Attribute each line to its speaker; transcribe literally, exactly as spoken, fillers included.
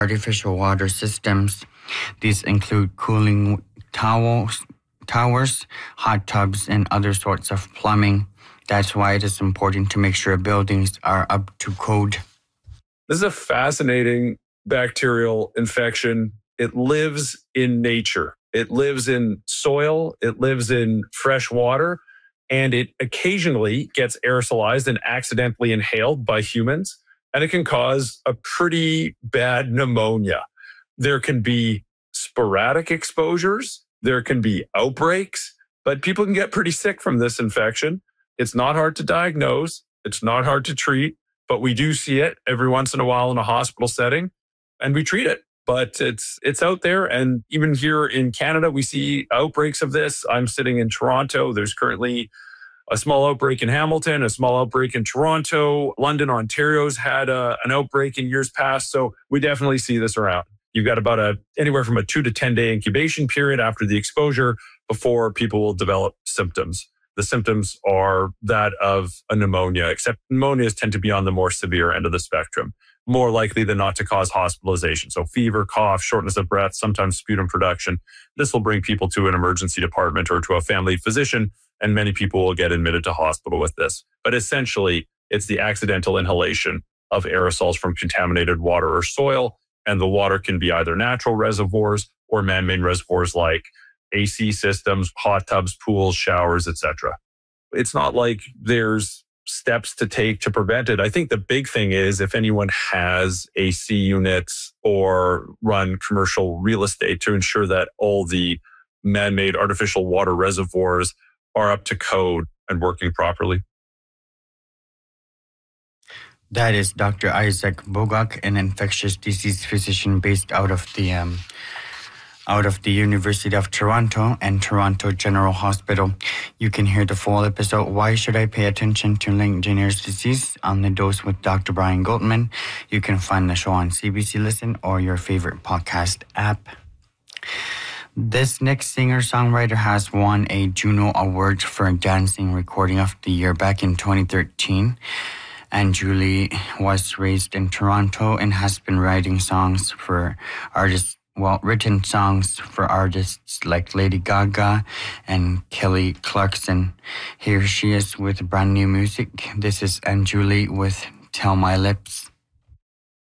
Speaker 1: artificial water systems. These include cooling towels, towers, hot tubs, and other sorts of plumbing. That's why it is important to make sure buildings are up to code.
Speaker 2: This is a fascinating bacterial infection. It lives in nature. It lives in soil. It lives in fresh water. And it occasionally gets aerosolized and accidentally inhaled by humans. And it can cause a pretty bad pneumonia. There can be sporadic exposures. There can be outbreaks. But people can get pretty sick from this infection. It's not hard to diagnose. It's not hard to treat. But we do see it every once in a while in a hospital setting. And we treat it. But it's it's out there. And even here in Canada, we see outbreaks of this. I'm sitting in Toronto. There's currently a small outbreak in Hamilton, a small outbreak in Toronto. London, Ontario's had a, an outbreak in years past. So we definitely see this around. You've got about a anywhere from a two to ten day incubation period after the exposure before people will develop symptoms. The symptoms are that of a pneumonia, except pneumonias tend to be on the more severe end of the spectrum, more likely than not to cause hospitalization. So fever, cough, shortness of breath, sometimes sputum production. This will bring people to an emergency department or to a family physician, and many people will get admitted to hospital with this. But essentially, it's the accidental inhalation of aerosols from contaminated water or soil, and the water can be either natural reservoirs or man-made reservoirs like A C systems, hot tubs, pools, showers, et cetera. It's not like there's steps to take to prevent it. I think the big thing is if anyone has A C units or run commercial real estate, to ensure that all the man-made artificial water reservoirs are up to code and working properly.
Speaker 1: That is Doctor Isaac Bogach, an infectious disease physician based out of the um, out of the University of Toronto and Toronto General Hospital. You can hear the full episode, Why Should I Pay Attention to Legionnaire's Disease, on The Dose with Doctor Brian Goldman. You can find the show on C B C Listen or your favorite podcast app. This next singer-songwriter has won a Juno Award for Dancing Recording of the Year back in twenty thirteen. And Julie was raised in Toronto and has been writing songs for artists, well, written songs for artists like Lady Gaga and Kelly Clarkson. Here she is with brand new music. This is Anne Julie with Tell My Lips.